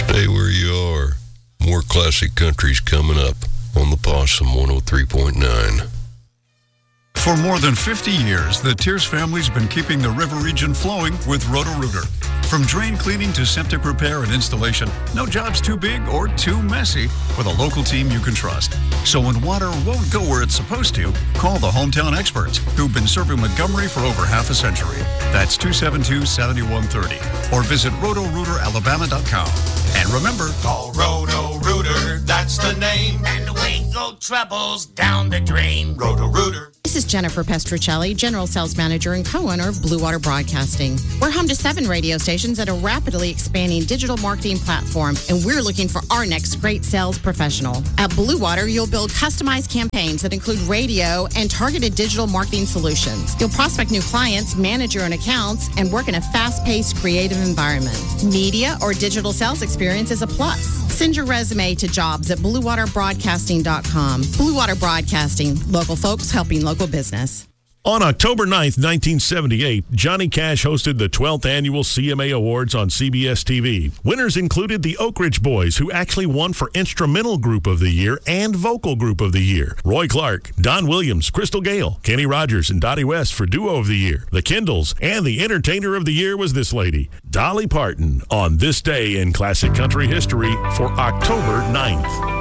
Stay where you are. More classic country's coming up on the Possum 103.9. For more than 50 years, the Tears family's been keeping the river region flowing with Roto-Rooter. From drain cleaning to septic repair and installation, no job's too big or too messy with a local team you can trust. So when water won't go where it's supposed to, call the hometown experts who've been serving Montgomery for over half a century. That's 272-7130. Or visit rotorooteralabama.com. And remember, call Roto-Rooter, that's the name. And away go troubles down the drain. Roto-Rooter. This is Jennifer Pestruccelli, General Sales Manager and co-owner of Blue Water Broadcasting. We're home to 7 radio stations at a rapidly expanding digital marketing platform, and we're looking for our next great sales professional. At Blue Water, you'll build customized campaigns that include radio and targeted digital marketing solutions. You'll prospect new clients, manage your own accounts, and work in a fast-paced, creative environment. Media or digital sales experience is a plus. Send your resume to jobs@bluewaterbroadcasting.com. Blue Water Broadcasting, local folks helping local business. On October 9th, 1978, Johnny Cash hosted the 12th Annual CMA Awards on CBS TV. Winners included the Oak Ridge Boys, who actually won for Instrumental Group of the Year and Vocal Group of the Year. Roy Clark, Don Williams, Crystal Gale, Kenny Rogers, and Dottie West for Duo of the Year. The Kindles, and the Entertainer of the Year was this lady, Dolly Parton, on this day in classic country history for October 9th.